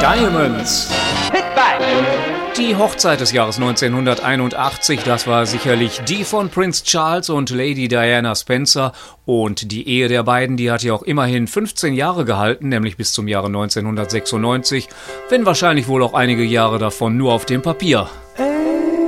Diamonds. Die Hochzeit des Jahres 1981, das war sicherlich die von Prince Charles und Lady Diana Spencer. Und die Ehe der beiden, die hat ja auch immerhin 15 Jahre gehalten, nämlich bis zum Jahre 1996, wenn wahrscheinlich wohl auch einige Jahre davon nur auf dem Papier.